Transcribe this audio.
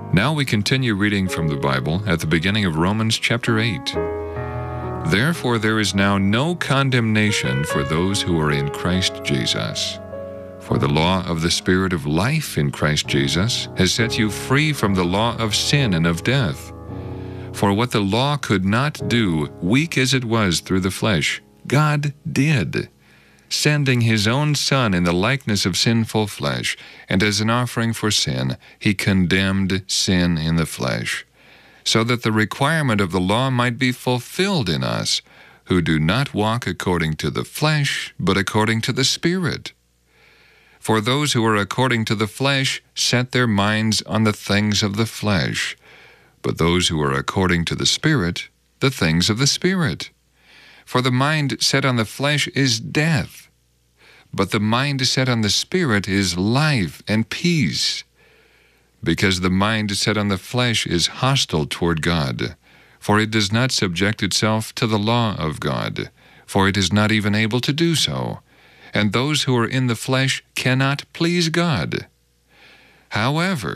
Now we continue reading from the Bible at the beginning of Romans chapter 8. Therefore there is now no condemnation for those who are in Christ Jesus. For the law of the Spirit of life in Christ Jesus has set you free from the law of sin and of death. For what the law could not do, weak as it was through the flesh, God did, sending his own Son in the likeness of sinful flesh, and as an offering for sin, he condemned sin in the flesh, so that the requirement of the law might be fulfilled in us, who do not walk according to the flesh, but according to the Spirit. For those who are according to the flesh set their minds on the things of the flesh, but those who are according to the Spirit, the things of the Spirit. For the mind set on the flesh is death, but the mind set on the Spirit is life and peace. Because the mind set on the flesh is hostile toward God, for it does not subject itself to the law of God, for it is not even able to do so. And those who are in the flesh cannot please God. However,